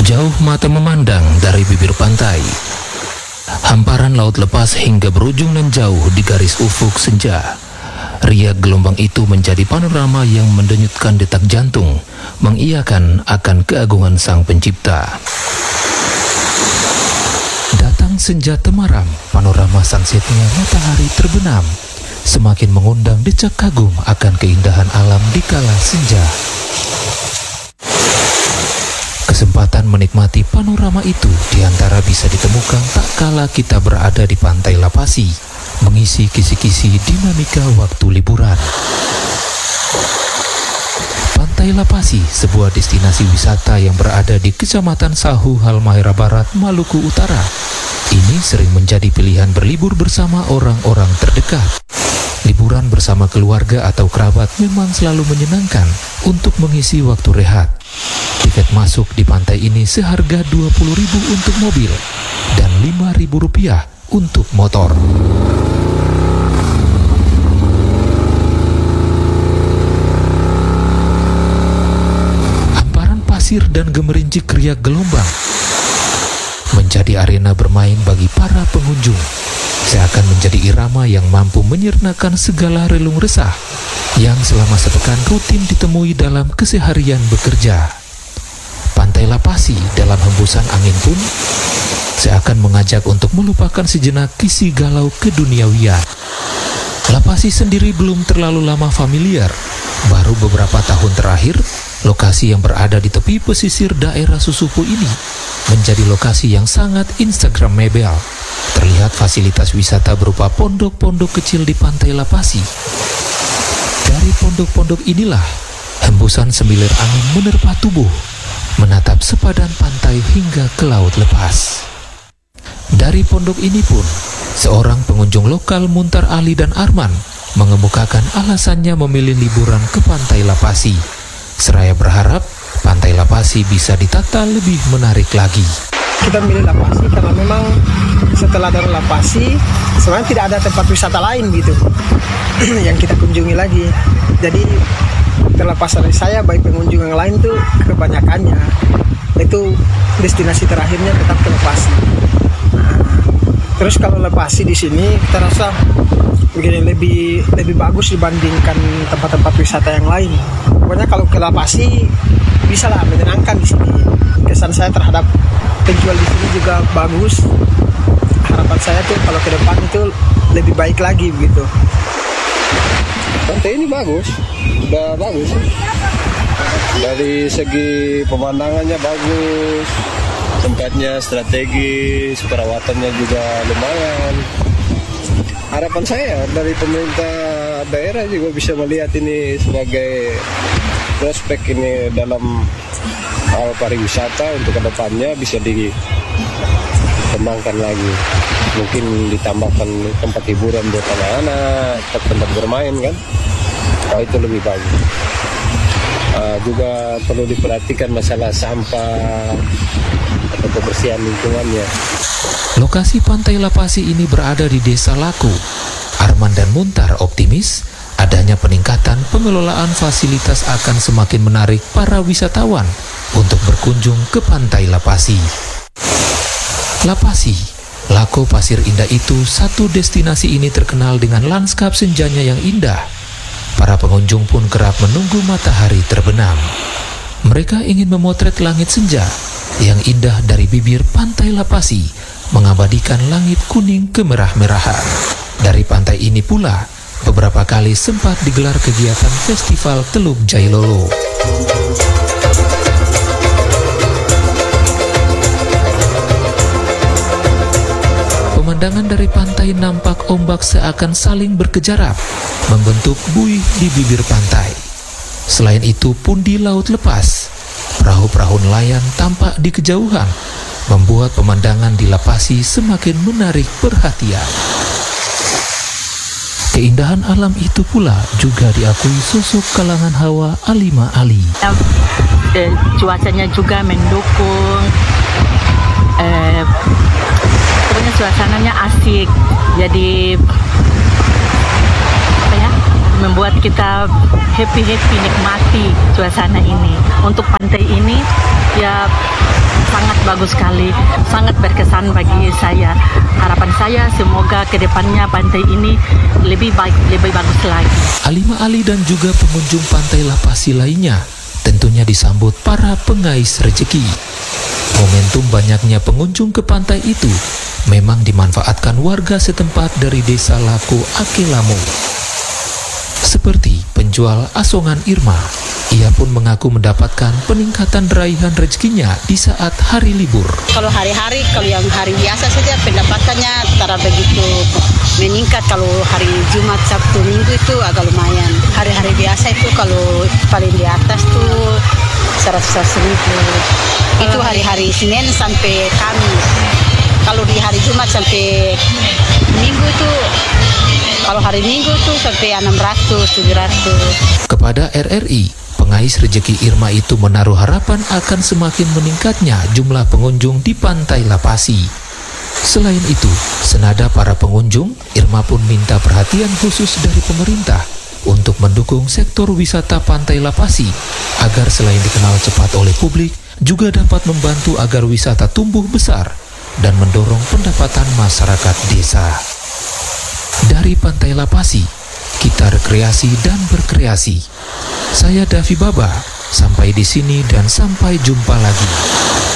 Jauh mata memandang dari bibir pantai, hamparan laut lepas hingga berujung nan jauh di garis ufuk senja. Riak gelombang itu menjadi panorama yang mendenyutkan detak jantung, mengiyakan akan keagungan Sang Pencipta. Datang senja temaram, panorama sunsetnya matahari terbenam, semakin mengundang decak kagum akan keindahan alam di kala senja. Kesempatan menikmati panorama itu diantara bisa ditemukan tak kala kita berada di Pantai Lapasi, mengisi kisi-kisi dinamika waktu liburan. Pantai Lapasi, sebuah destinasi wisata yang berada di Kecamatan Sahu, Halmahera Barat, Maluku Utara. Ini sering menjadi pilihan berlibur bersama orang-orang terdekat. Liburan bersama keluarga atau kerabat memang selalu menyenangkan untuk mengisi waktu rehat. Tiket masuk di pantai ini seharga Rp20.000 untuk mobil dan Rp5.000 untuk motor. Hamparan pasir dan gemerincik riak gelombang menjadi arena bermain bagi para pengunjung, seakan menjadi irama yang mampu menyernakan segala relung resah yang selama sepekan rutin ditemui dalam keseharian bekerja. Pantai Lapasi dalam hembusan angin pun seakan mengajak untuk melupakan sejenak kisi galau keduniawian. Lapasi sendiri belum terlalu lama familiar. Baru beberapa tahun terakhir, lokasi yang berada di tepi pesisir daerah Susupu ini menjadi lokasi yang sangat instagramable. Terlihat fasilitas wisata berupa pondok-pondok kecil di Pantai Lapasi. Dari pondok-pondok inilah hembusan semilir angin menerpa tubuh, menatap sepadan pantai hingga ke laut lepas. Dari pondok ini pun, seorang pengunjung lokal Muntar Ali dan Arman mengemukakan alasannya memilih liburan ke Pantai Lapasi. Seraya berharap Pantai Lapasi bisa ditata lebih menarik lagi. Kita milih Lapasi karena memang setelah dari Lapasi sebenarnya tidak ada tempat wisata lain gitu yang kita kunjungi lagi. Jadi terlepas dari saya, baik pengunjung yang lain tuh kebanyakannya itu destinasi terakhirnya tetap ke Lapasi. Nah, terus kalau Lapasi di sini kita rasa begini lebih bagus dibandingkan tempat-tempat wisata yang lain. Pokoknya kalau ke Lapasi bisa lah menyenangkan di sini. Kesan saya terhadap penjual di sini juga bagus. Harapan saya tuh kalau ke depan itu lebih baik lagi begitu. Pantai ini bagus, udah bagus. Dari segi pemandangannya bagus, tempatnya strategis, perawatannya juga lumayan. Harapan saya dari pemerintah daerah juga bisa melihat ini sebagai prospek ini dalam hal pariwisata untuk kedepannya bisa dikembangkan lagi. Mungkin ditambahkan tempat hiburan buat anak-anak, tempat bermain kan. Oh, itu lebih bagus. Juga perlu diperhatikan masalah sampah atau kebersihan lingkungannya. Lokasi Pantai Lapasi ini berada di Desa Laku. Arman dan Muntar optimis adanya peningkatan pengelolaan fasilitas akan semakin menarik para wisatawan untuk berkunjung ke Pantai Lapasi. Lapasi, Lako Pasir Indah itu satu destinasi ini terkenal dengan lanskap senjanya yang indah. Para pengunjung pun kerap menunggu matahari terbenam. Mereka ingin memotret langit senja yang indah dari bibir Pantai Lapasi, mengabadikan langit kuning kemerah-merahan. Dari pantai ini pula, beberapa kali sempat digelar kegiatan Festival Teluk Jailolo. Pemandangan dari pantai nampak ombak seakan saling berkejaran, membentuk buih di bibir pantai. Selain itu pun di laut lepas, perahu-perahu nelayan tampak di kejauhan, membuat pemandangan di Lapasi semakin menarik perhatian. Keindahan alam itu pula juga diakui sosok kalangan Hawa Alima Ali. Cuacanya juga mendukung, pokoknya suasananya asik, jadi membuat kita happy nikmati suasana ini. Untuk pantai ini ya sangat bagus sekali, sangat berkesan bagi saya. Harapan saya semoga kedepannya pantai ini lebih baik, lebih bagus lagi. Alima Ali dan juga pengunjung pantai Lapasi lainnya tentunya disambut para pengais rejeki. Momentum banyaknya pengunjung ke pantai itu memang dimanfaatkan warga setempat dari desa Lako Akelamo. Seperti penjual asongan Irma, ia pun mengaku mendapatkan peningkatan raihan rezekinya di saat hari libur. Kalau hari-hari, kalau yang hari biasa saja pendapatannya tak begitu meningkat. Kalau hari Jumat, Sabtu, Minggu itu agak lumayan. Hari-hari biasa itu kalau paling di atas tuh 100.000. Itu hari-hari Senin sampai Kamis. Kalau di hari Jumat sampai Minggu itu, kalau hari Minggu tuh sampai 600, 700. Kepada RRI, pengais rejeki Irma itu menaruh harapan akan semakin meningkatnya jumlah pengunjung di pantai Lapasi. Selain itu, senada para pengunjung, Irma pun minta perhatian khusus dari pemerintah untuk mendukung sektor wisata pantai Lapasi agar selain dikenal cepat oleh publik, juga dapat membantu agar wisata tumbuh besar dan mendorong pendapatan masyarakat desa. Dari pantai Lapasi, kita rekreasi dan berkreasi. Saya Davi Baba, sampai di sini dan sampai jumpa lagi.